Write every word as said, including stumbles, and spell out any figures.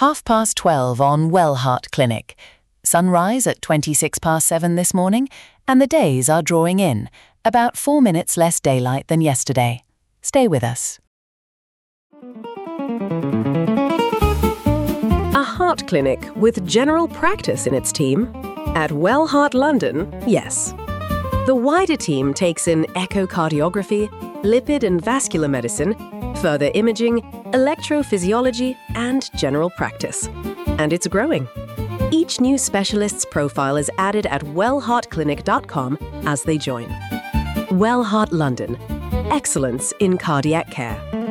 Half past twelve on Wellheart Clinic. Sunrise at twenty-six past seven this morning, and the days are drawing in, about four minutes less daylight than yesterday. Stay with us. A heart clinic with general practice in its team? At Wellheart London, yes. The wider team takes in echocardiography, lipid and vascular medicine, further imaging, electrophysiology, and general practice. And it's growing. Each new specialist's profile is added at wellheart clinic dot com as they join. Wellheart London. Excellence in cardiac care.